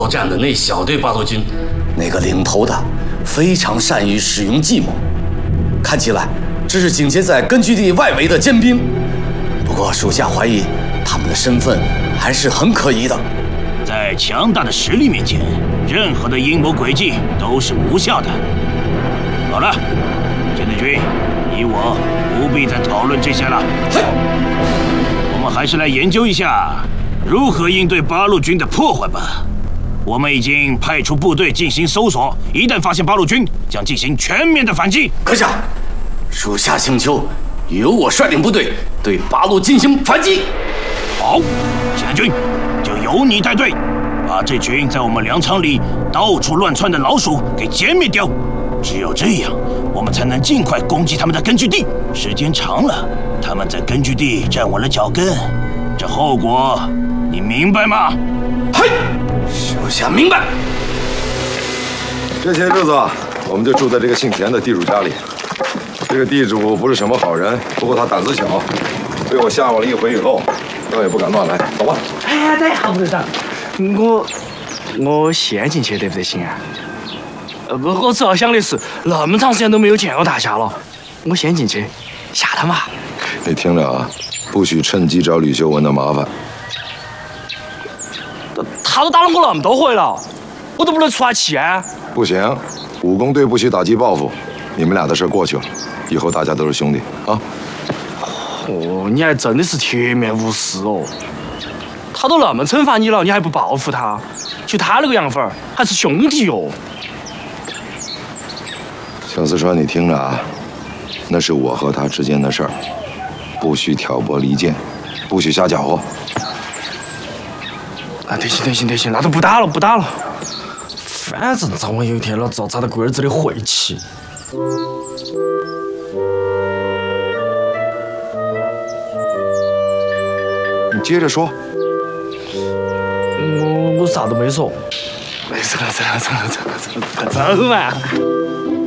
作战的那小队八路军， 那个领头的非常善于使用计谋，看起来这是警戒在根据地外围的尖兵。不过属下怀疑他们的身份还是很可疑的。 在强大的实力面前，任何的阴谋诡计都是无效的。好了，舰队军，你我不必再讨论这些了。我们还是来研究一下如何应对八路军的破坏吧。我们已经派出部队进行搜索，一旦发现八路军，将进行全面的反击。 阁下，属下请求由我率领部队对八路进行反击。 好，舰队军就由你带队，把这群在我们粮仓里到处乱窜的老鼠给歼灭掉。只有这样，我们才能尽快攻击他们的根据地。时间长了，他们在根据地站稳了脚跟，这后果你明白吗？ 嘿，属下明白。 这些日子我们就住在这个姓田的地主家里。这个地主不是什么好人，不过他胆子小，被我吓唬了一回以后，倒也不敢乱来。走吧。 哎，等一下，部长，我先进去得不得行啊？不，我主要想的是，那么长时间都没有见过大侠了，我先进去吓他嘛。 你听着啊，不许趁机找吕秀文的麻烦。 他都打了我那么多回了，我都不能出下气啊！ 不行，武工队不许打击报复。你们俩的事过去了，以后大家都是兄弟啊。 哦，你还真的是铁面无私哦。他都那么惩罚你了，你还不报复他？就他那个样法儿，还是兄弟哦。 小四川，你听着啊，那是我和他之间的事儿，不许挑拨离间，不许瞎搅和。 啊，得行，那都不打了。反正早晚有一天老子要砸到龟儿子的晦气。 你接着说。 我啥都没说。走了，走嘛。